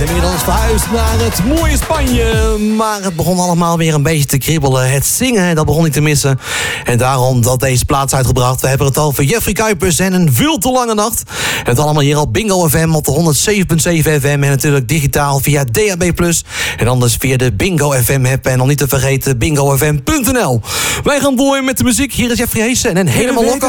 inmiddels verhuisd naar het mooie Spanje. Maar het begon allemaal weer een beetje te kribbelen. Het zingen, dat begon niet te missen. En daarom dat deze plaats uitgebracht. We hebben het over Jeffrey Kuipers en een veel te lange nacht. En het allemaal hier op Bingo FM op de 107.7 FM. En natuurlijk digitaal via DAB+. En anders via de Bingo FM app. En nog niet te vergeten bingofm.nl. Wij gaan door met de muziek. Hier is Jeffrey Heesen en helemaal loco.